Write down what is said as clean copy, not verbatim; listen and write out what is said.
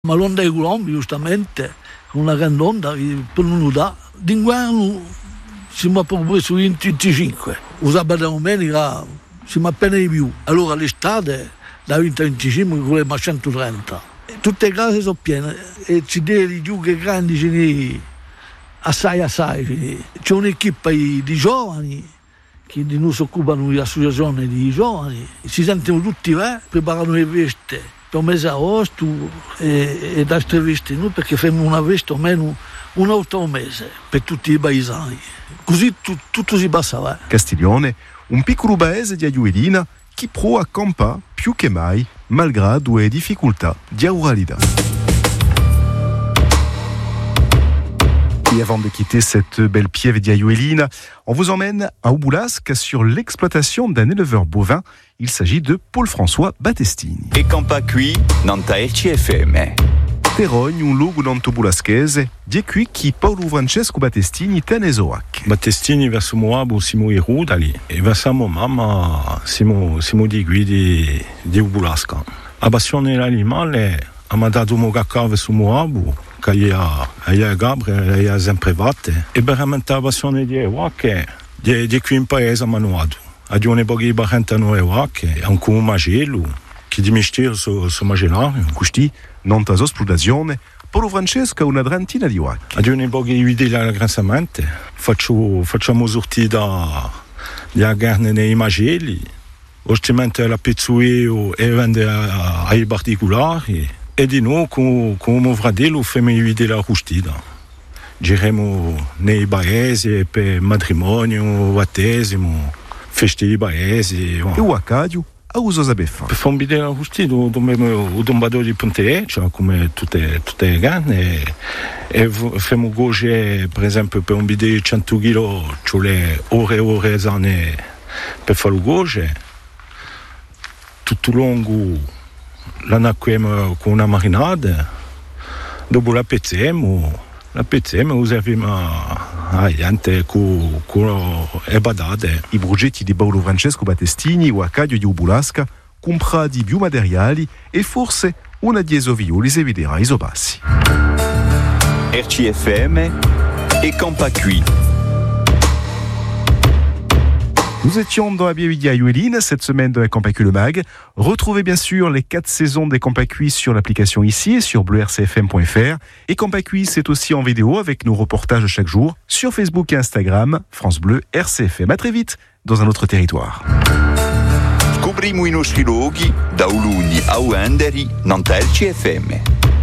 Ma l'onda di Colombia, giustamente, con una grande onda, per non dà. D'inguano siamo proprio su 25. Il sabato e domenica siamo appena di più. Allora l'estate, da 20 a 25, volevamo a 130. Tutte le case sono piene, e ci di più che grandi ce ne assai. C'è un'equipa di giovani che di noi si occupano dell'associazione di giovani, si sentono tutti preparano le veste per il mese agosto e altre vesti noi, perché facciamo una veste almeno una volta al mese per tutti i paesani, così tutto si passa. Castiglione, un piccolo paese di Ajuelina che può accampare più che mai malgrado le difficoltà di ruralità. Et avant de quitter cette belle piève d'Ajuelina, on vous emmène à Obulasque sur l'exploitation d'un éleveur bovin. Il s'agit de Paul-François Battestini. E Campacui, nanta RCFM. Terogno, un luogo nantobulasquese, di qui che Paolo Francesco Battestini tenesoac. Battestini verso Moabo siamo i rudali e verso mamma siamo di guidi di Obulasca. La passione dell'animale ha dato mogacca verso Moabo, che è Gabriele, è sempre vatte, e veramente la passione di Ewak, di qui in paese manuato. Abbiamo pochi parenti a Ewak, anche un magello, che di mestiere su magellario. Questi, non ta esplotazione, Paolo Francesco una trentina di Ewak. Abbiamo pochi idee all'aggransamento, facciamo sortire da carne nei magelli, ostimamente la pizzuio e vende ai particolari. E di noi, come fratello, facciamo idee la rustida. Giriamo nei paesi per matrimonio, battesimo, feste di paesi. E o Accadio a uso sabeffa. Per fare un'idea la rustida, dobbiamo un dombador di Ponteeccia, come tutte le carne, e facciamo goge, per esempio, per un bidè di 100 kg, ci vuole ore esane per fare il goge. Tutto lungo la nacquemo con una marinata, dopo la pezziamo, usiamo a niente con le badate. I progetti di Paolo Francesco Battestini o Accadio di Obulasca comprati più materiali e forse una di esovioli si vedrà isobassi. RCFM et Campacui. Nous étions dans la vieille vie d'Ajuelina cette semaine dans les Campacui le Mag. Retrouvez bien sûr les 4 saisons des Campacui sur l'application ici et sur bleurcfm.fr. Et Campacui, c'est aussi en vidéo avec nos reportages chaque jour sur Facebook et Instagram, France Bleu RCFM. À très vite dans un autre territoire. Scopriamo i nostri luoghi da Uluni a Uenderi, nanta RCFM.